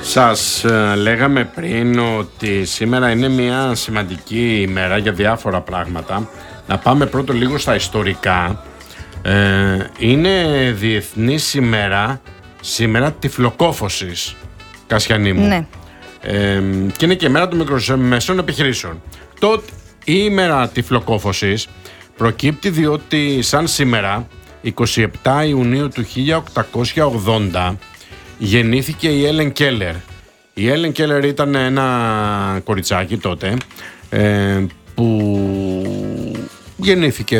Σας λέγαμε πριν ότι σήμερα είναι μια σημαντική ημέρα για διάφορα πράγματα. Να πάμε πρώτο λίγο στα ιστορικά. Είναι διεθνή ημέρα σήμερα τυφλοκόφωσης, Κασιανή μου. Ναι. Και είναι και η μέρα των μικρομεσαίων επιχειρήσεων. Η ημέρα τυφλοκόφωσης προκύπτει διότι σαν σήμερα 27 Ιουνίου του 1880 γεννήθηκε η Έλεν Κέλλερ. Η Έλεν Κέλλερ ήταν ένα κοριτσάκι τότε που γεννήθηκε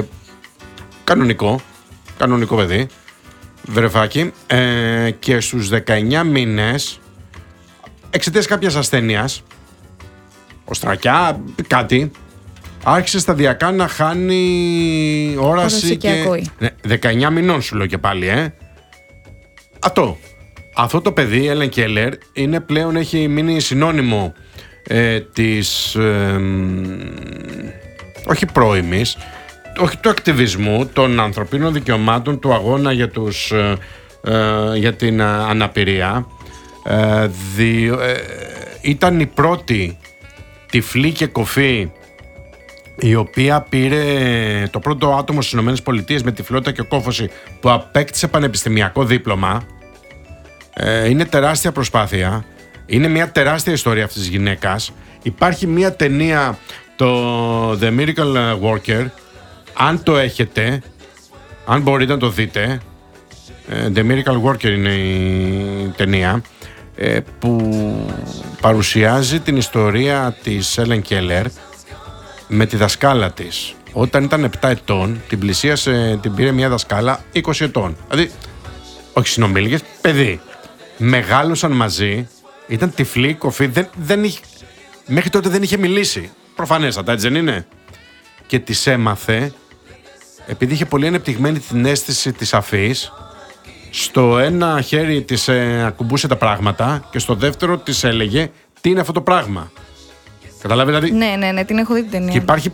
κανονικό παιδί, βρεφάκι, και στους 19 μήνες εξαιτίας κάποιας ασθένειας, οστρακιά, κάτι, άρχισε σταδιακά να χάνει όραση και... Ναι, 19 μηνών σου λέω και πάλι, Αυτό το παιδί, η Έλεν Κέλλερ, είναι πλέον, έχει μείνει συνώνυμο της, όχι πρώιμης, όχι του ακτιβισμού, των ανθρωπίνων δικαιωμάτων, του αγώνα για την αναπηρία. Ήταν η πρώτη τυφλή και κοφή η οποία πήρε το πρώτο άτομο στις ΗΠΑ με τυφλότητα και κόφωση που απέκτησε πανεπιστημιακό δίπλωμα. Είναι τεράστια προσπάθεια. Είναι μια τεράστια ιστορία αυτής της γυναίκας. Υπάρχει μια ταινία, το The Miracle Worker. Αν το έχετε, αν μπορείτε να το δείτε, The Miracle Worker είναι η ταινία, που παρουσιάζει την ιστορία της Έλεν Κέλλερ με τη δασκάλα της. Όταν ήταν 7 ετών, την πήρε μια δασκάλα 20 ετών. Δηλαδή, όχι συνομήλικες, παιδί. Μεγάλωσαν μαζί, ήταν τυφλή, κοφή, μέχρι τότε δεν είχε μιλήσει. Προφανέστατα, έτσι δεν είναι? Και της έμαθε, επειδή είχε πολύ ανεπτυγμένη την αίσθηση της αφής, στο ένα χέρι της ακουμπούσε τα πράγματα και στο δεύτερο της έλεγε τι είναι αυτό το πράγμα. Καταλάβει δηλαδή? Ναι, την έχω δει την ταινία. Και υπάρχει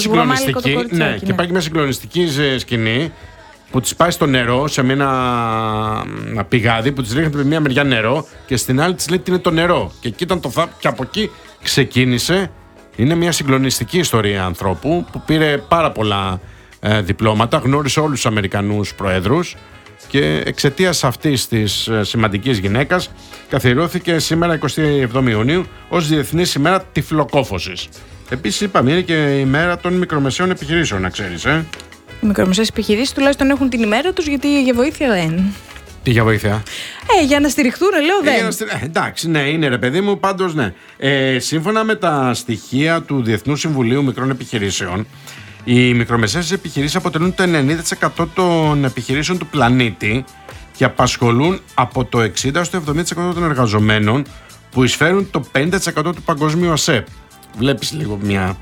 μια συγκλονιστική σκηνή που της πάει στο νερό, σε ένα πηγάδι που της ρίχνει με μια μεριά νερό και στην άλλη της λέει τι είναι το νερό. Και εκεί ήταν και από εκεί ξεκίνησε. Είναι μια συγκλονιστική ιστορία ανθρώπου που πήρε πάρα πολλά διπλώματα, γνώρισε όλους τους Αμερικανούς προέδρους και εξαιτίας αυτής της σημαντικής γυναίκας καθιερώθηκε σήμερα 27 Ιουνίου ως Διεθνής ημέρα τυφλοκόφωσης. Επίσης είπαμε είναι και η μέρα των μικρομεσαίων επιχειρήσεων, να ξέρεις. Οι μικρομεσαίες επιχειρήσεις τουλάχιστον έχουν την ημέρα τους, γιατί για βοήθεια δεν. Τι για βοήθεια? Για να στηριχτούν, λέω δεν. Εντάξει, ναι, είναι ρε παιδί μου, πάντως ναι. Σύμφωνα με τα στοιχεία του Διεθνούς Συμβουλίου Μικρών Επιχειρήσεων, οι μικρομεσαίες επιχειρήσεις αποτελούν το 90% των επιχειρήσεων του πλανήτη και απασχολούν από το 60% στο 70% των εργαζομένων που εισφέρουν το 50% του παγκοσμίου ΑΣΕΠ. Βλέπεις λίγο μια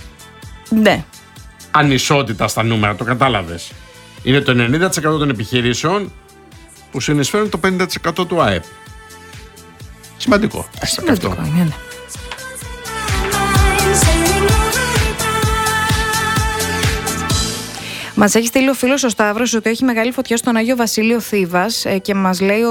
ανισότητα στα νούμερα, το κατάλαβες? Είναι το 90% των επιχειρήσεων που συνεισφέρουν το 50% του ΑΕΠ. Σημαντικό. Σημαντικό είναι, ναι. Μας έχει στείλει ο φίλος ο Σταύρος ότι έχει μεγάλη φωτιά στον Άγιο Βασίλειο Θήβας και μας λέει